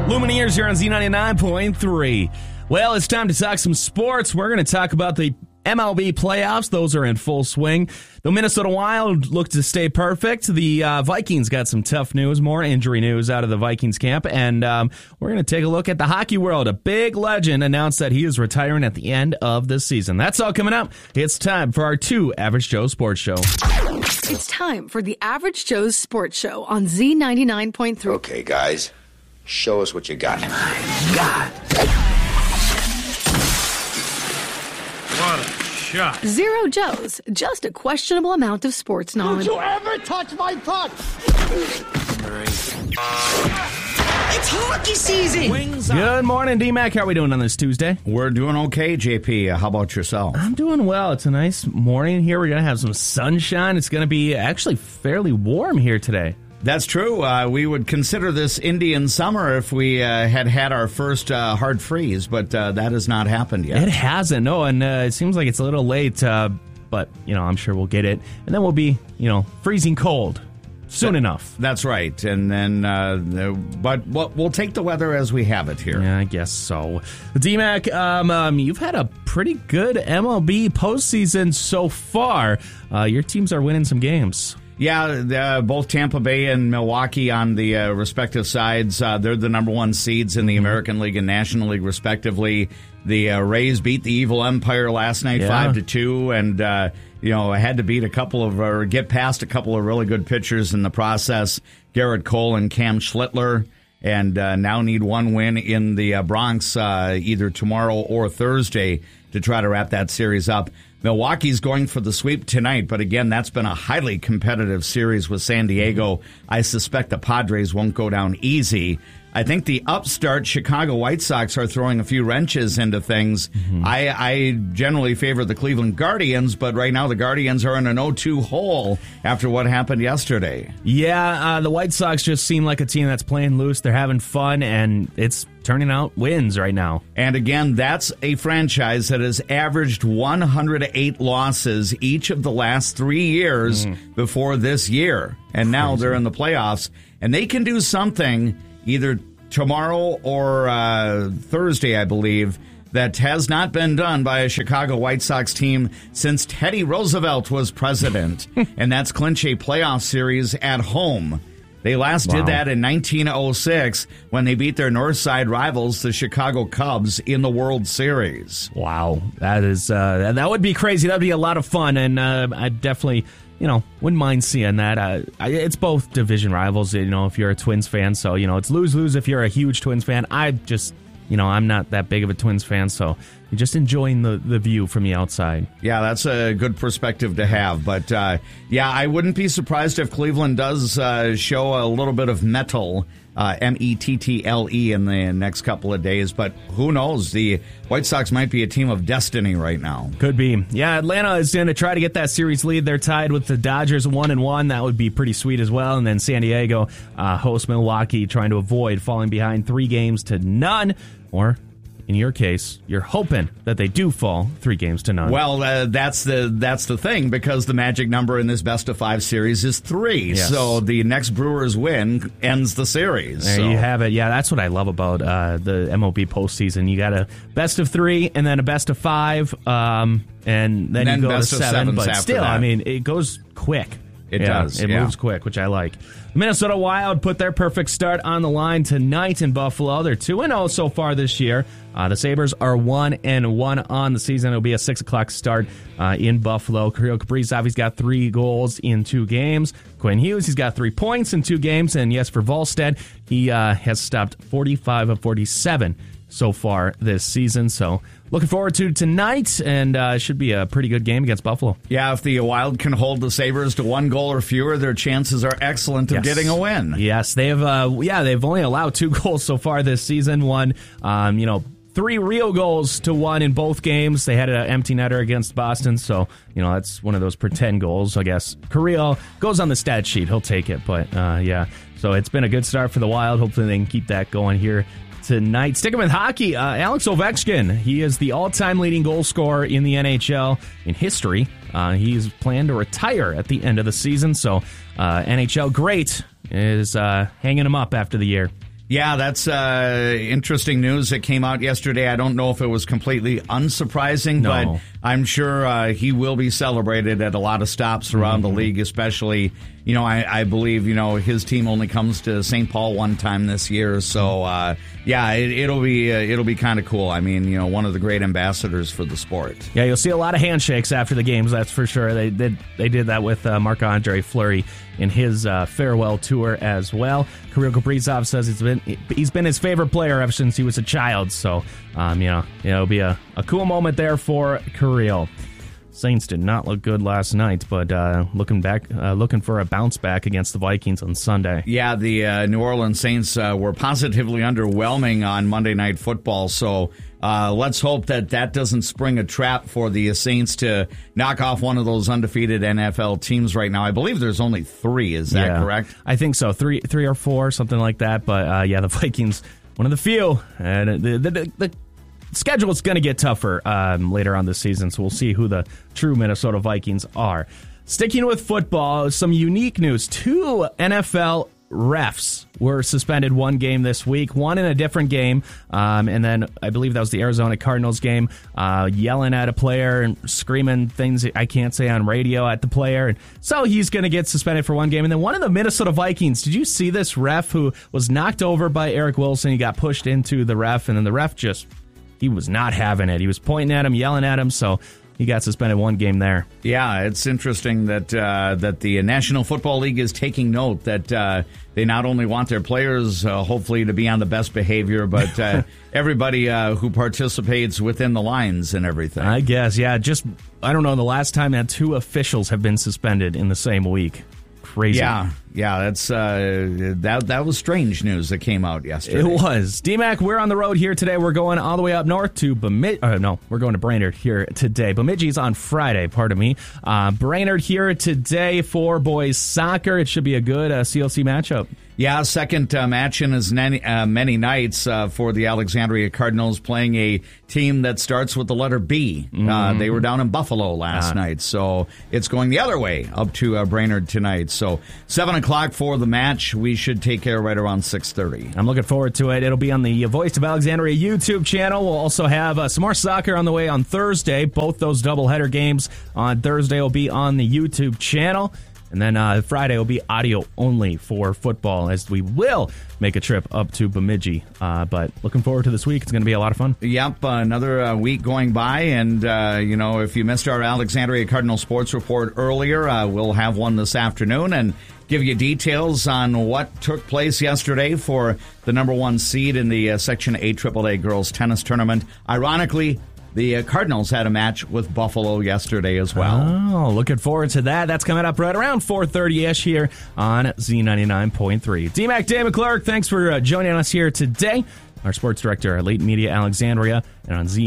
Lumineers here on Z99.3. Well, it's time to talk some sports. We're going to talk about the MLB playoffs. Those are in full swing. The Minnesota Wild look to stay perfect. The Vikings got some tough news, more injury news out of the Vikings camp. And we're going to take a look at the hockey world. A big legend announced that he is retiring at the end of the season. That's all coming up. It's time for our 2 Average Joe Sports Show. It's time for the Average Joe's Sports Show on Z99.3. Okay, guys, show us what you got. God. What a shot. Zero Joe's, just a questionable amount of sports knowledge. Don't you ever touch my puck! It's hockey season! Good morning, D-Mac. How are we doing on this Tuesday? We're doing okay, JP. How about yourself? I'm doing well. It's a nice morning here. We're going to have some sunshine. It's going to be actually fairly warm here today. That's true. We would consider this Indian summer if we had our first hard freeze, but that has not happened yet. It hasn't, no, and it seems like it's a little late, but, I'm sure we'll get it. And then we'll be, freezing cold soon enough. That's right. And then, but we'll take the weather as we have it here. Yeah, I guess so. D-Mac, you've had a pretty good MLB postseason so far. Your teams are winning some games. Yeah, both Tampa Bay and Milwaukee on the respective sides, they're the number 1 seeds in the American League and National League, respectively. The Rays beat the Evil Empire last night 5-2, and had to beat get past a couple of really good pitchers in the process, Garrett Cole and Cam Schlittler, and now need one win in the Bronx either tomorrow or Thursday to try to wrap that series up. Milwaukee's going for the sweep tonight, but again, that's been a highly competitive series with San Diego. I suspect the Padres won't go down easy. I think the upstart Chicago White Sox are throwing a few wrenches into things. Mm-hmm. I generally favor the Cleveland Guardians, but right now the Guardians are in an 0-2 hole after what happened yesterday. Yeah, the White Sox just seem like a team that's playing loose. They're having fun, and it's turning out wins right now. And again, that's a franchise that has averaged 108 losses each of the last 3 years before this year. And now they're in the playoffs, and they can do something either tomorrow or Thursday, I believe, that has not been done by a Chicago White Sox team since Teddy Roosevelt was president, and that's clinch a playoff series at home. They last did that in 1906 when they beat their North Side rivals, the Chicago Cubs, in the World Series. Wow, that is that would be crazy. That would be a lot of fun, and I definitely wouldn't mind seeing that. It's both division rivals, if you're a Twins fan. So, it's lose-lose if you're a huge Twins fan. I just, I'm not that big of a Twins fan, so you're just enjoying the view from the outside. Yeah, that's a good perspective to have. But, I wouldn't be surprised if Cleveland does show a little bit of mettle, mettle, in the next couple of days. But who knows? The White Sox might be a team of destiny right now. Could be. Yeah, Atlanta is going to try to get that series lead. They're tied with the Dodgers 1-1. That would be pretty sweet as well. And then San Diego hosts Milwaukee, trying to avoid falling behind 3-0. Or, in your case, you're hoping that they do fall 3-0. Well, that's the thing, because the magic number in this best-of-5 series is 3. Yes. So the next Brewers win ends the series. There you have it. Yeah, that's what I love about the MLB postseason. You got a best-of-3 and then a best-of-5, and then you go to 7. But still, that. It goes quick. It does. It moves quick, which I like. The Minnesota Wild put their perfect start on the line tonight in Buffalo. They're 2-0 so far this year. The Sabres are 1-1 on the season. It'll be a 6 o'clock start in Buffalo. Kirill Kaprizov, he's got 3 goals in 2 games. Quinn Hughes, he's got 3 points in 2 games. And yes, for Volstead, he has stopped 45 of 47 so far this season. So looking forward to tonight, and it should be a pretty good game against Buffalo. Yeah, if the Wild can hold the Sabres to 1 goal or fewer, their chances are excellent of getting a win. Yes, they have. They've only allowed 2 goals so far this season. 3 real goals to 1 in both games. They had an empty netter against Boston, so that's one of those pretend goals. I guess Kirill goes on the stat sheet; he'll take it. But so it's been a good start for the Wild. Hopefully, they can keep that going here tonight. Sticking with hockey, Alex Ovechkin. He is the all-time leading goal scorer in the NHL in history. He's planned to retire at the end of the season, so NHL great is hanging him up after the year. Yeah, that's interesting news that came out yesterday. I don't know if it was completely unsurprising, but I'm sure he will be celebrated at a lot of stops around the league, especially, I believe, his team only comes to St. Paul one time this year. So, it'll be kind of cool. I mean, one of the great ambassadors for the sport. Yeah, you'll see a lot of handshakes after the games, that's for sure. They did that with Marc-Andre Fleury in his farewell tour as well. Kirill Kaprizov says he's been his favorite player ever since he was a child. So, it'll be a cool moment there for Kirill. Saints did not look good last night, but looking for a bounce back against the Vikings on Sunday. Yeah, the New Orleans Saints were positively underwhelming on Monday Night Football, so let's hope that doesn't spring a trap for the Saints to knock off one of those undefeated NFL teams right now. I believe there's only 3, is that correct? I think so, 3 or 4, something like that, but the Vikings, one of the few, and the schedule is going to get tougher later on this season, so we'll see who the true Minnesota Vikings are. Sticking with football, some unique news. 2 NFL refs were suspended one game this week, one in a different game, and then I believe that was the Arizona Cardinals game, yelling at a player and screaming things I can't say on radio at the player. And so he's going to get suspended for one game. And then one of the Minnesota Vikings, did you see this ref who was knocked over by Eric Wilson? He got pushed into the ref, and then the ref he was not having it. He was pointing at him, yelling at him, so he got suspended one game there. Yeah, it's interesting that the National Football League is taking note that they not only want their players hopefully to be on the best behavior, but everybody who participates within the lines and everything. I guess, yeah. I don't know the last time that 2 officials have been suspended in the same week. Crazy. Yeah, that's that was strange news that came out yesterday. It was. D-Mac, we're on the road here today. We're going all the way up north to Bemidji. We're going to Brainerd here today. Bemidji's on Friday, pardon me. Brainerd here today for boys soccer. It should be a good CLC matchup. Yeah, second match in as many nights for the Alexandria Cardinals, playing a team that starts with the letter B. They were down in Buffalo last night, so it's going the other way up to Brainerd tonight. So 7 o'clock for the match. We should take care right around 6:30. I'm looking forward to it. It'll be on the Voice of Alexandria YouTube channel. We'll also have some more soccer on the way on Thursday. Both those doubleheader games on Thursday will be on the YouTube channel. And then Friday will be audio only for football, as we will make a trip up to Bemidji. But looking forward to this week. It's going to be a lot of fun. Yep, another week going by. And, if you missed our Alexandria Cardinal Sports Report earlier, we'll have one this afternoon and give you details on what took place yesterday for the number 1 seed in the Section 8 AAA Girls Tennis Tournament. Ironically, the Cardinals had a match with Buffalo yesterday as well. Oh, looking forward to that. That's coming up right around 4:30-ish here on Z99.3. D-Mac, Damon Clark, thanks for joining us here today. Our sports director at Late Media Alexandria and on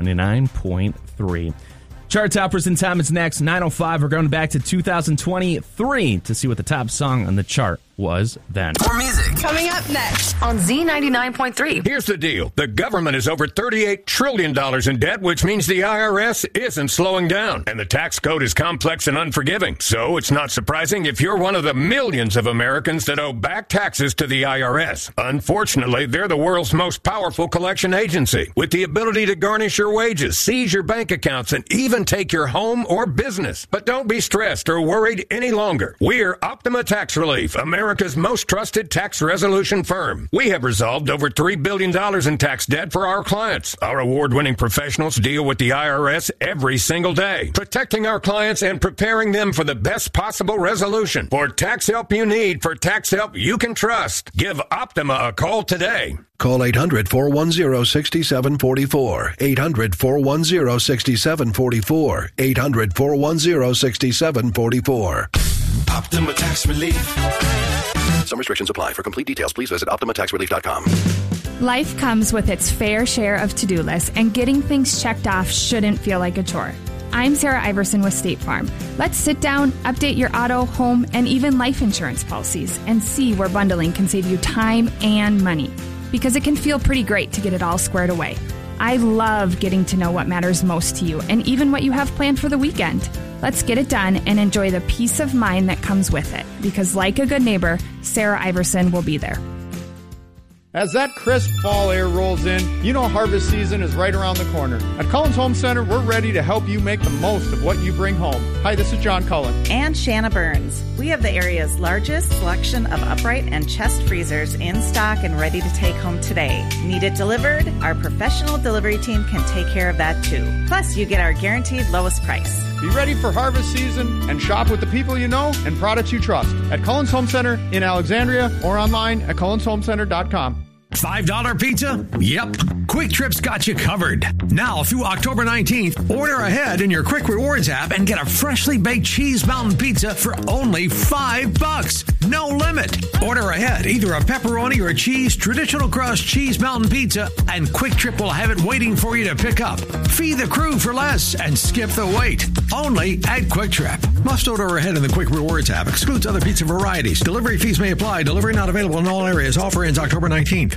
Z99.3. Chart toppers and time is next. 9:05. We're going back to 2023 to see what the top song on the chart was then. More music. Coming up next on Z99.3. Here's the deal. The government is over $38 trillion in debt, which means the IRS isn't slowing down. And the tax code is complex and unforgiving. So it's not surprising if you're one of the millions of Americans that owe back taxes to the IRS. Unfortunately, they're the world's most powerful collection agency, with the ability to garnish your wages, seize your bank accounts, and even take your home or business. But don't be stressed or worried any longer. We're Optima Tax Relief, America's most trusted tax resolution firm. We have resolved over $3 billion in tax debt for our clients. Our award-winning professionals deal with the IRS every single day, protecting our clients and preparing them for the best possible resolution. For tax help you need, for tax help you can trust, give Optima a call today. Call 800-410-6744. 800-410-6744. 800-410-6744. Optima Tax Relief. Some restrictions apply. For complete details, please visit OptimaTaxRelief.com. Life comes with its fair share of to-do lists, and getting things checked off shouldn't feel like a chore. I'm Sarah Iverson with State Farm. Let's sit down, update your auto, home, and even life insurance policies, and see where bundling can save you time and money. Because it can feel pretty great to get it all squared away. I love getting to know what matters most to you, and even what you have planned for the weekend. Let's get it done and enjoy the peace of mind that comes with it. Because like a good neighbor, Sarah Iverson will be there. As that crisp fall air rolls in, you know harvest season is right around the corner. At Cullen's Home Center, we're ready to help you make the most of what you bring home. Hi, this is John Cullen. And Shanna Burns. We have the area's largest selection of upright and chest freezers in stock and ready to take home today. Need it delivered? Our professional delivery team can take care of that too. Plus, you get our guaranteed lowest price. Be ready for harvest season and shop with the people you know and products you trust at Cullen's Home Center in Alexandria or online at cullenshomecenter.com. $5 pizza? Yep. Quick Trip's got you covered. Now through October 19th, order ahead in your Quick Rewards app and get a freshly baked cheese mountain pizza for only $5. No limit. Order ahead either a pepperoni or cheese traditional crust cheese mountain pizza, and Quick Trip will have it waiting for you to pick up. Feed the crew for less and skip the wait. Only at Quick Trip. Must order ahead in the Quick Rewards app. Excludes other pizza varieties. Delivery fees may apply. Delivery not available in all areas. Offer ends October 19th.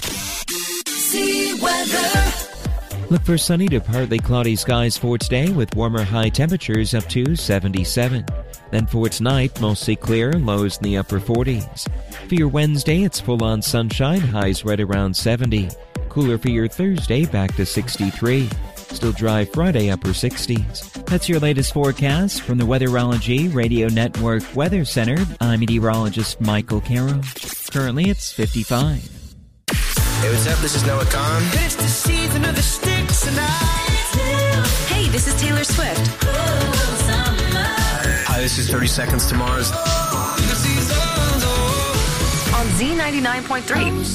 Weather. Look for sunny to partly cloudy skies for today with warmer high temperatures up to 77. Then for tonight, mostly clear, lows in the upper 40s. For your Wednesday, it's full-on sunshine, highs right around 70. Cooler for your Thursday, back to 63. Still dry Friday, upper 60s. That's your latest forecast from the Weatherology Radio Network Weather Center. I'm meteorologist Michael Caro. Currently, it's 55. Hey, what's up? This is Noah Kahn. It's the season of the sticks tonight. Hey, this is Taylor Swift. Hi, this is 30 Seconds to Mars. On Z99.3.